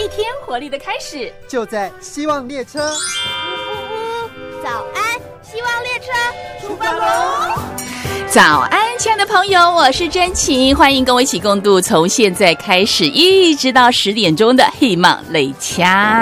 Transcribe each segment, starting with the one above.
天活力的开始， 就在希望列车。 早安，希望列车出发喽！ 早安，亲爱的朋友，我是真晴，欢迎跟我一起共度从现在开始一直到10点钟的希望列车。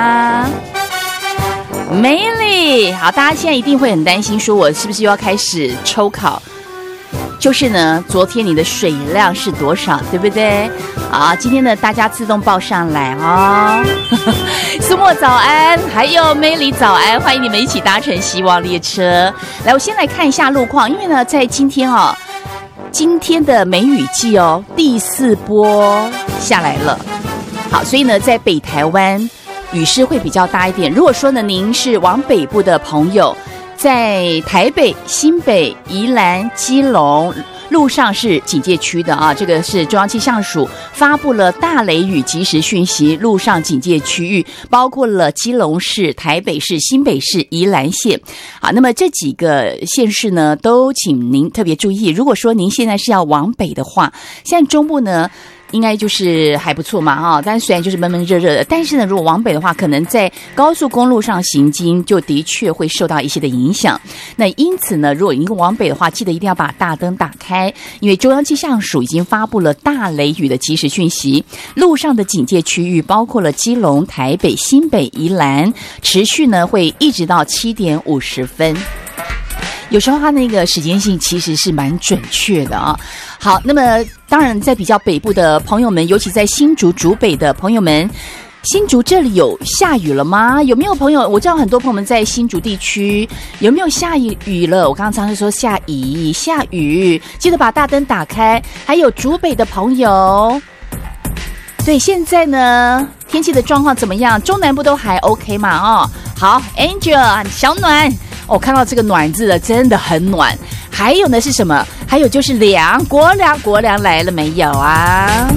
美丽，好，大家现在一定会很担心，说我是不是又要开始抽考？就是呢，昨天你的水量是多少，对不对？好，今天呢，大家自动报上来哦。苏沫早安，还有美丽早安，欢迎你们一起搭乘希望列车。来，我先来看一下路况，因为呢，在今天今天的梅雨季第4波下来了。好，所以呢，在北台湾雨势会比较大一点。如果说呢，您是往北部的朋友，在台北、新北、宜兰、基隆路上是警戒区的啊，这个是中央气象署发布了大雷雨即时讯息，路上警戒区域包括了基隆市、台北市、新北市、宜兰县。好，那么这几个县市呢，都请您特别注意。如果说您现在是要往北的话，现在中部呢应该就是还不错嘛但虽然就是闷闷热热的，但是呢，如果往北的话，可能在高速公路上行经就的确会受到一些的影响。那因此呢，如果您往北的话，记得一定要把大灯打开，因为中央气象署已经发布了大雷雨的即时讯息，路上的警戒区域包括了基隆、台北、新北、宜兰，持续呢会一直到7点50分。有时候它那个时间性其实是蛮准确的啊。好，那么当然在比较北部的朋友们，尤其在新竹竹北的朋友们，新竹这里有下雨了吗？有没有朋友？我知道很多朋友们在新竹地区有没有下雨了？我刚刚常常说下雨，记得把大灯打开。还有竹北的朋友，对，现在呢天气的状况怎么样？中南部都还 OK 嘛好 ，Angel 小暖。看到这个暖字了，真的很暖。还有呢是什么？还有就是国粮来了没有啊？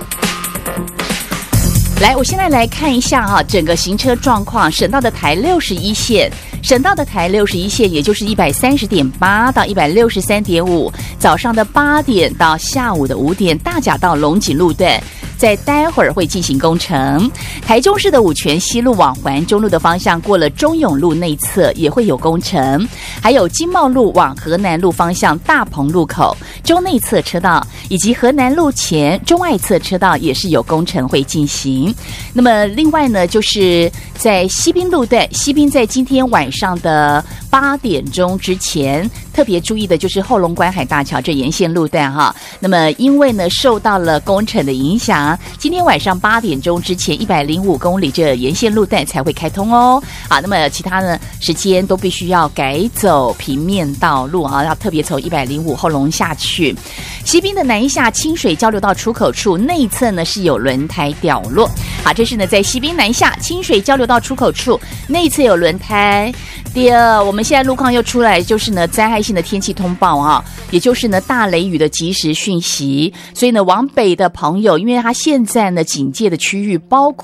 来，我现在来看一下整个行车状况。省道的台61线，也就是130.8到163.5，早上的8点到下午的5点，大甲到龙井路段在待会儿会进行工程。台中市的五权西路往环中路的方向，过了中永路内侧也会有工程。还有金茂路往河南路方向大鹏路口中内侧车道，以及河南路前中外侧车道也是有工程会进行。那么另外呢，就是在西滨路段，西滨在今天晚上的8点钟之前，特别注意的就是后龙观海大桥这沿线路段那么因为呢受到了工程的影响，今天晚上8点钟之前105公里这沿线路段才会开通好，那么其他呢时间都必须要改走平面道路要特别从105后龙下去。西滨的南下清水交流道出口处内侧呢是有轮胎掉落。好，这是呢在西滨南下清水交流道出口处内侧有轮胎。第二，我们现在路况又出来，就是呢灾害性的天气通报也就是呢大雷雨的即时讯息。所以呢往北的朋友，因为它现在呢警戒的区域包括